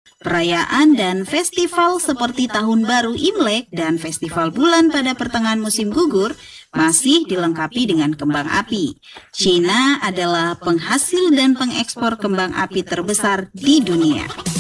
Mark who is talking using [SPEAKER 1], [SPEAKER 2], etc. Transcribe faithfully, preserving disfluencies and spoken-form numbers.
[SPEAKER 1] Perayaan dan festival seperti Tahun Baru Imlek dan Festival Bulan pada pertengahan musim gugur masih dilengkapi dengan kembang api. China adalah penghasil dan pengekspor kembang api terbesar di dunia.